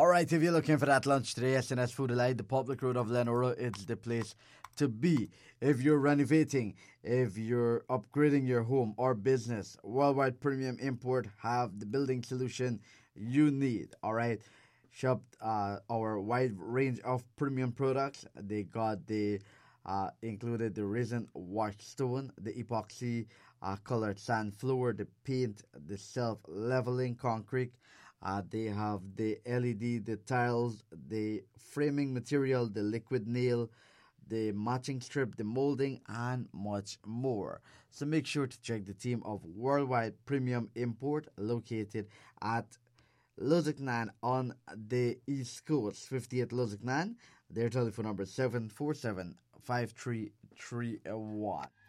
All right, if you're looking for that lunch today, SNS Food Elite, the public road of Lenora, it's the place to be. If you're renovating, if you're upgrading your home or business, Worldwide Premium Import have the building solution you need. All right, shop our wide range of premium products. They got the included the resin washed stone, the epoxy colored sand floor, the paint, the self leveling concrete. They have the LED, the tiles, the framing material, the liquid nail, the matching strip, the molding, and much more. So make sure to check the team of Worldwide Premium Import located at Lozignan on the East Coast, 58 Lozignan. Their telephone number is 747-5331.